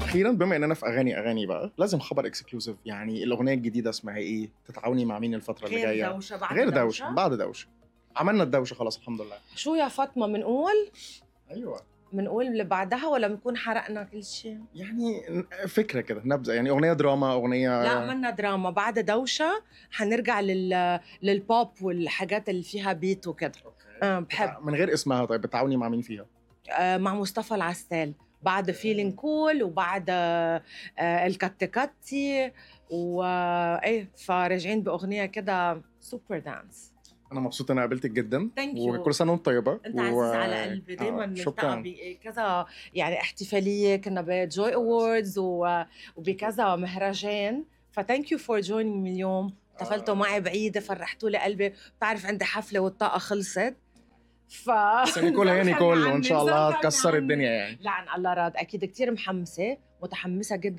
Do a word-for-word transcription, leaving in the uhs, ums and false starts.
واخيرا بما اننا في اغاني اغاني بقى لازم خبر اكسكلوسيف. يعني الاغنيه الجديده اسمها ايه؟ تتعاوني مع مين الفتره اللي غير جايه؟ دوشة بعد غير دوشة, دوشه بعد دوشه. عملنا الدوشه خلاص الحمد لله. شو يا فاطمة منقول؟ ايوه منقول اللي بعدها ولا بنكون حرقنا كل شيء؟ يعني فكره كده نبذه، يعني اغنيه دراما اغنيه. لا منا دراما. بعد دوشة حنرجع لل... للبوب والحاجات اللي فيها بيت وكده. أه بحب. من غير اسمها. طيب بتعاوني مع مين فيها؟ أه مع مصطفى العسال بعد فيلين كول وبعد أه الكتكتي وايه، فراجعين باغنيه كده سوبر دانس. انا مبسوط ان انا قابلتك جدا Thank you. وكل سنه وانت طيبه. انت عزيز على قلبي دايما. آه، نلتقى شكرا. بكذا يعني احتفاليه، كنا بجوي اووردز وبكذا مهرجان، فثانك يو فور جوينينج مي اليوم. احتفلتوا معي بعيده، فرحتوا لي قلبي. بتعرف عندي حفله والطاقه خلصت، ف بس نيكول هي نيكول وان شاء الله تكسر الدنيا يعني. لعن الله راد. اكيد كتير محمسه متحمسه جدا